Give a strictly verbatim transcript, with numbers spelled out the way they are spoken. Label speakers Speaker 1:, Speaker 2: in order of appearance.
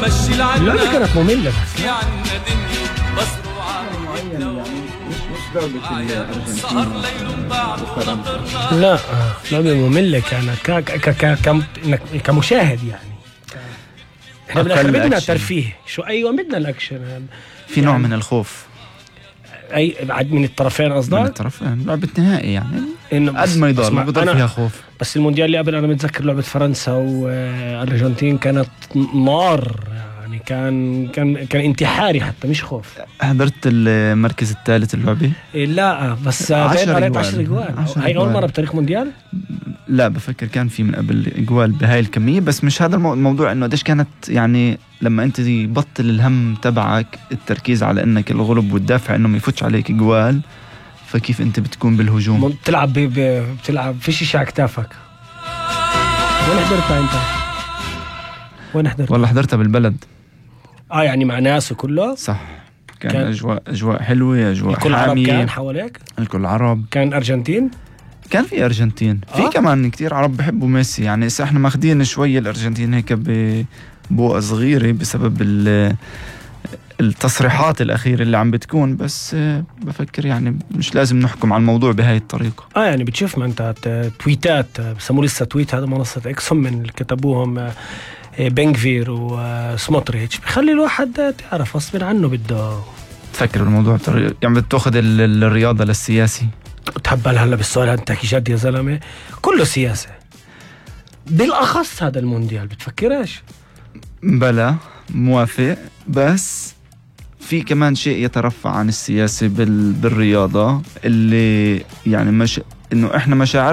Speaker 1: لا كانت مملة بس لا لعبة مملة كانت ك ك ك كمشاهد يعني. احنا بالاخر بدنا ترفيه شو. ايوه بدنا الاكشن
Speaker 2: في يعني نوع من الخوف
Speaker 1: اي بعد من الطرفين قصدك؟
Speaker 2: من الطرفين لعبة نهائي يعني قد ما يضل بضل فيها خوف.
Speaker 1: بس المونديال اللي قبل انا متذكر لعبة فرنسا والارجنتين كانت نار يعني كان كان كان انتحاري حتى مش خوف.
Speaker 2: حضرت المركز الثالث اللعبة؟
Speaker 1: لا بس قريت عشر جوال. هاي اول مرة بتاريخ مونديال؟
Speaker 2: لا بفكر كان في من قبل جوال بهاي الكمية بس مش هذا الموضوع انه قديش كانت يعني لما انت يبطل الهم تبعك التركيز على انك الغلب والدافع انه ما يفوتش عليك جوال فكيف انت بتكون بالهجوم
Speaker 1: بتلعب بتلعب في شيء على كتافك. وين حضرتها انت؟ وين حضرتها؟
Speaker 2: والله حضرتها بالبلد.
Speaker 1: اه يعني مع ناس وكله
Speaker 2: صح. كان, كان اجواء اجواء حلوه اجواء
Speaker 1: الكل عرب كان حواليك؟
Speaker 2: الكل عرب.
Speaker 1: كان ارجنتين؟ كان
Speaker 2: في ارجنتين في آه؟ كمان كتير عرب بحبوا ميسي يعني. احنا ماخدين شويه الارجنتين هيك ببوقه صغيره بسبب التصريحات الاخيره اللي عم بتكون بس بفكر يعني مش لازم نحكم على الموضوع بهاي الطريقه.
Speaker 1: اه يعني بتشوف ما انت تويتات بسموه لسه تويت هذا منصه اكس هم من اللي كتبوهم بنغفير وسموتريتش بخلي الواحد تعرف غصب عنه بده
Speaker 2: تفكر بالموضوع يعني بتاخذ الرياضه للسياسي.
Speaker 1: تهبل هلا بالسؤال انت كي جد يا زلمه كله سياسه بالاخص هذا المونديال بتفكرش؟
Speaker 2: بلا موافق بس في كمان شيء يترفع عن السياسه بال... بالرياضه اللي يعني مش انه احنا مشاعر